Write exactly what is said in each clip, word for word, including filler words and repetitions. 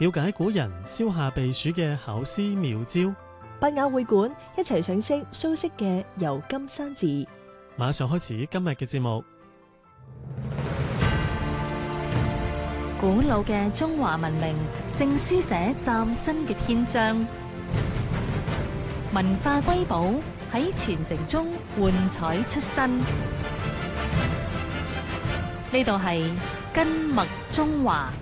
了解古人燒下避暑嘅巧思妙招。 伯雅會館一齊賞識蘇軾嘅《遊金山寺》。 馬上開始今日嘅節目。 古老嘅中華文明正書寫嶄新嘅篇章，文化瑰寶喺傳承中喚彩出新。呢度係根脈中華。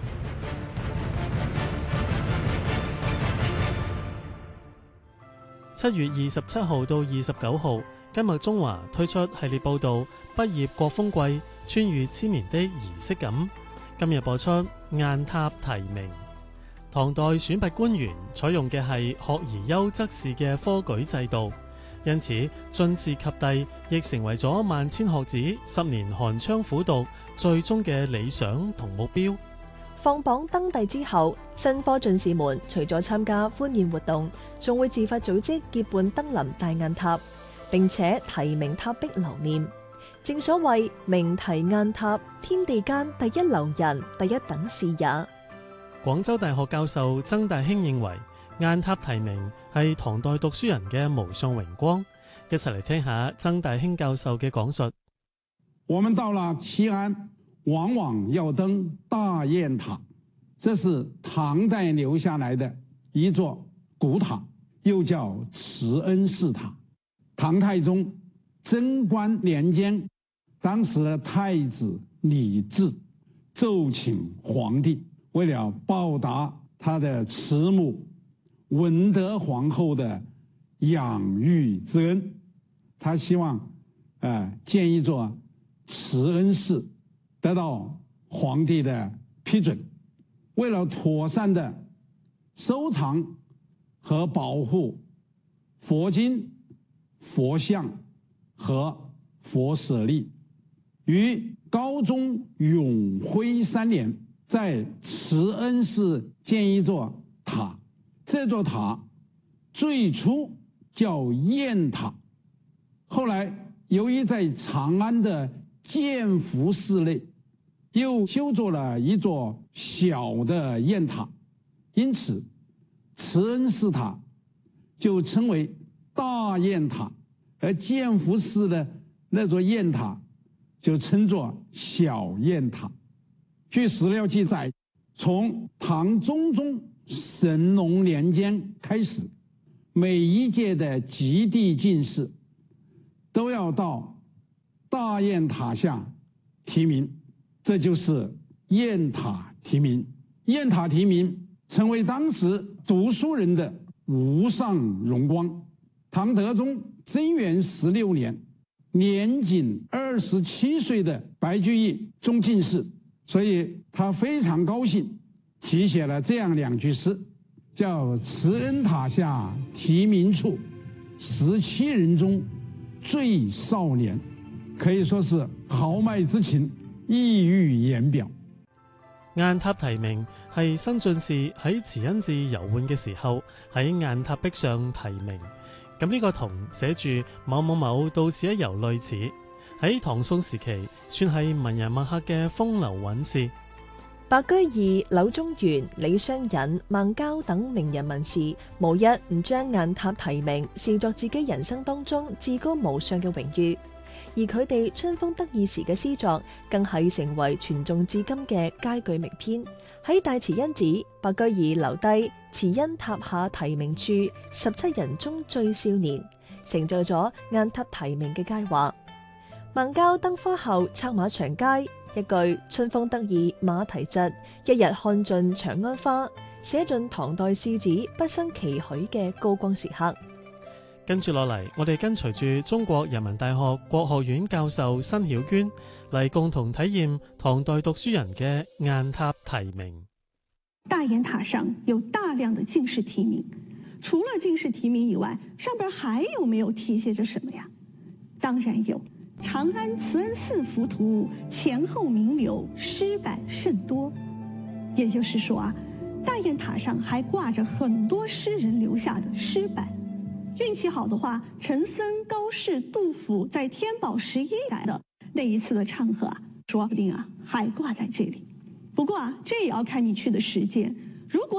七月二十七號到二十九號，根脈中華推出系列報道《畢業國風季：穿越千年的儀式感》。今日播出雁塔題名。唐代選拔官員採用嘅係學而優則仕嘅科舉制度，因此進士及第亦成為咗萬千學子十年寒窗苦讀最終嘅理想同目標。 放榜登第之後，新科進士們除咗參加歡宴活動，仲會自發組織結伴登臨大雁塔，並且題名塔壁留念。正所謂名題雁塔，天地間第一留人，第一等事也。 廣州大學教授曾大興認為，雁塔題名係唐代讀書人嘅無上榮光。一齊嚟聽下曾大興教授嘅講述。 我們到了西安，往往要登大雁塔，這是唐代留下來的一座古塔，又叫慈恩寺塔。唐太宗貞觀年間，當時的太子李治奏請皇帝，為了報答他的慈母文德皇后的養育之恩，他希望呃建一座慈恩寺，得到皇帝的批准。為了妥善的收藏和保護佛經、佛像和佛舍利，於高宗永徽三年，在慈恩寺建一座塔。這座塔最初叫雁塔，後來由於在長安的建福寺內又修築了一座小的雁塔，因此慈恩寺塔就稱為大雁塔，而建福寺的那座雁塔就稱作小雁塔。據史料記載，從唐中宗神龍年間開始，每一屆的及第進士都要到大雁塔下題名，這就是雁塔題名。雁塔題名成為當時讀書人的無上榮光。唐德宗貞元十六年，年僅二十七歲的白居易中進士，所以他非常高興，題寫了這樣兩句詩，叫慈恩塔下題名處，十七人中最少年，可以說是豪邁之情溢於言表。 雁塔題名係新進士喺慈恩寺遊玩嘅時候喺雁塔壁上題名，咁呢個同寫住某某某到此一遊類似。喺唐宋時期算係文人墨客嘅風流韻事。 白居易、柳宗元、李商隱、孟郊等名人文士，無一唔將雁塔題名視作自己人生當中至高無上嘅榮譽。而佢哋春風得意時嘅詩作，更係成為傳頌至今嘅佳句名篇。喺大慈恩寺，白居易留低慈恩塔下題名處，十七人中最少年，成就咗雁塔題名嘅佳話。孟郊登科後策馬長街，一句春風得意馬蹄疾，一日看盡長安花，寫盡唐代士子畢生期許嘅高光時刻。 跟住落嚟，我哋跟隨住中國人民大學國學院教授辛曉娟嚟共同體驗唐代讀書人嘅雁塔題名。 大雁塔上有大量的進士題名，除了進士題名以外，上邊還有沒有題寫着什麼呀？當然有，長安慈恩寺浮屠，前後名流，詩版甚多。也就是說啊，大雁塔上還掛着很多詩人留下的詩版。運氣好的話，陳森、高適、杜甫在天寶十一來的那一次的唱和啊，說不定啊還掛在這裡。不過啊，這也要看你去的時間。如果